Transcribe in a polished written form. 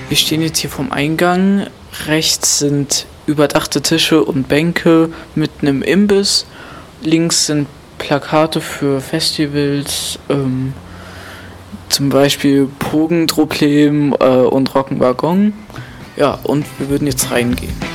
Wir stehen jetzt hier vorm Eingang. Rechts sind überdachte Tische und Bänke mit einem Imbiss. Links sind Plakate für Festivals, zum Beispiel Pogenproblem und Rock'n'Wagon. Ja, und wir würden jetzt reingehen.